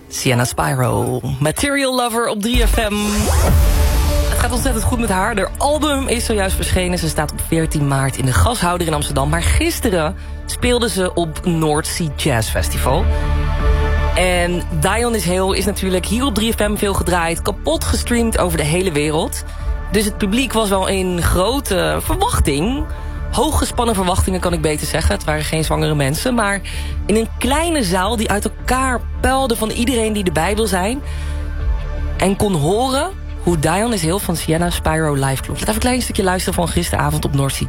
Sienna Spyro, Material Lover op 3FM. Het gaat ontzettend goed met haar. Haar album is zojuist verschenen. Ze staat op 14 maart in de Gashouder in Amsterdam. Maar gisteren speelde ze op North Sea Jazz Festival. En Dion is Heel is natuurlijk hier op 3FM veel gedraaid. Kapot gestreamd over de hele wereld. Dus het publiek was wel in grote verwachting. Hooggespannen verwachtingen kan ik beter zeggen. Het waren geen zwangere mensen. Maar in een kleine zaal die uit elkaar puilde van iedereen die erbij wil zijn. En kon horen hoe Dion is Heel van Sienna Spyro live klonk. Laten we een klein stukje luisteren van gisteravond op North Sea